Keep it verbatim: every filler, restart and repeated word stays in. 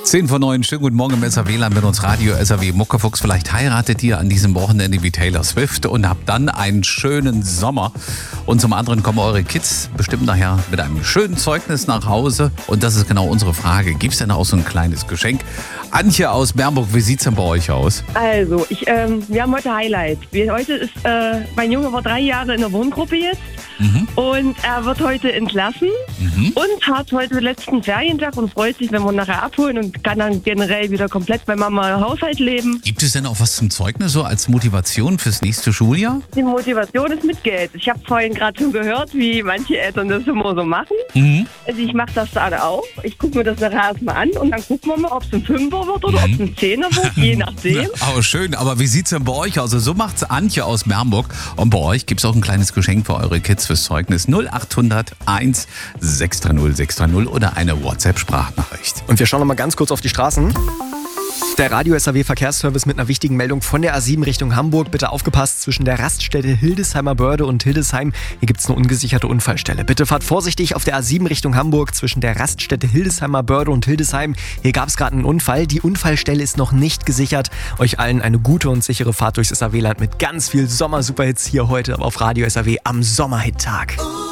zehn vor neun, schönen guten Morgen im S A W-Land mit uns Radio S A W Muckefuchs. Vielleicht heiratet ihr an diesem Wochenende wie Taylor Swift und habt dann einen schönen Sommer. Und zum anderen kommen eure Kids bestimmt nachher mit einem schönen Zeugnis nach Hause. Und das ist genau unsere Frage. Gibt es denn auch so ein kleines Geschenk? Antje aus Bernburg, wie sieht es denn bei euch aus? Also, ich, ähm, wir haben heute Highlight. Wir, heute ist, äh, mein Junge war drei Jahre in der Wohngruppe jetzt. Mhm. Und er wird heute entlassen mhm. und hat heute den letzten Ferientag und freut sich, wenn wir ihn nachher abholen und kann dann generell wieder komplett bei Mama im Haushalt leben. Gibt es denn auch was zum Zeugnis, so als Motivation fürs nächste Schuljahr? Die Motivation ist mit Geld. Ich habe vorhin gerade schon gehört, wie manche Eltern das immer so machen. Mhm. Also ich mache das dann auch. Ich gucke mir das nachher erstmal an und dann gucken wir mal, ob es ein Fünfer wird oder mhm. ob es ein Zehner wird, je nachdem. Aber schön, aber wie sieht es denn bei euch aus? Also so macht's Antje aus Bernburg. Und bei euch gibt es auch ein kleines Geschenk für eure Kids fürs Zeugnis. null acht hundert eins sechs drei null sechs drei null oder eine WhatsApp-Sprachnachricht. Und wir schauen noch mal ganz kurz auf die Straßen. Der Radio S A W Verkehrsservice mit einer wichtigen Meldung von der A sieben Richtung Hamburg. Bitte aufgepasst, zwischen der Raststätte Hildesheimer Börde und Hildesheim. Hier gibt es eine ungesicherte Unfallstelle. Bitte fahrt vorsichtig auf der A sieben Richtung Hamburg zwischen der Raststätte Hildesheimer Börde und Hildesheim. Hier gab es gerade einen Unfall. Die Unfallstelle ist noch nicht gesichert. Euch allen eine gute und sichere Fahrt durchs S A W-Land mit ganz viel Sommer-Superhits hier heute auf Radio S A W am Sommerhit-Tag.